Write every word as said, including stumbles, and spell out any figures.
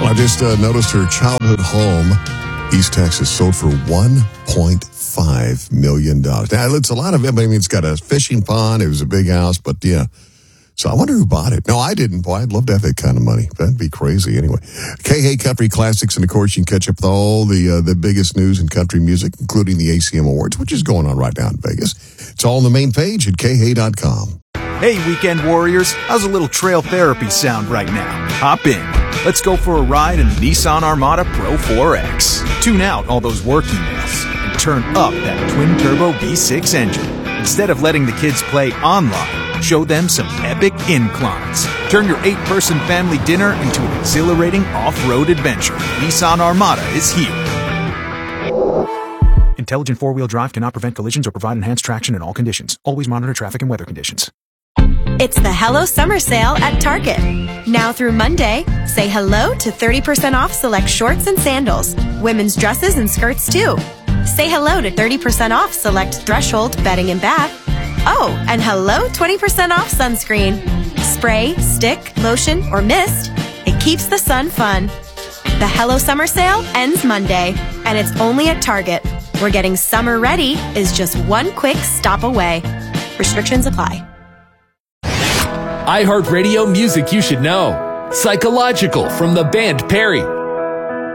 I just uh, noticed her childhood home, East Texas, sold for one point five million dollars. Now, it's a lot of it. I mean, it's got a fishing pond. It was a big house, but yeah. So I wonder who bought it. No, I didn't. Boy, I'd love to have that kind of money. That'd be crazy anyway. K H Country Classics, and of course, you can catch up with all the uh, the biggest news in country music, including the A C M Awards, which is going on right now in Vegas. It's all on the main page at K H dot com. Hey, weekend warriors. How's a little trail therapy sound right now? Hop in. Let's go for a ride in the Nissan Armada Pro four X. Tune out all those work emails and turn up that twin-turbo V six engine. Instead of letting the kids play online, show them some epic inclines. Turn your eight-person family dinner into an exhilarating off-road adventure. Nissan Armada is here. Intelligent four-wheel drive cannot prevent collisions or provide enhanced traction in all conditions. Always monitor traffic and weather conditions. It's the Hello Summer Sale at Target. Now through Monday, say hello to thirty percent off select shorts and sandals, women's dresses and skirts too. Say hello to thirty percent off select Threshold bedding and bath. Oh, and hello twenty percent off sunscreen. Spray, stick, lotion, or mist. It keeps the sun fun. The Hello Summer Sale ends Monday, and it's only at Target, where getting summer ready is just one quick stop away. Restrictions apply. iHeartRadio music you should know. Psychological from the band Perry.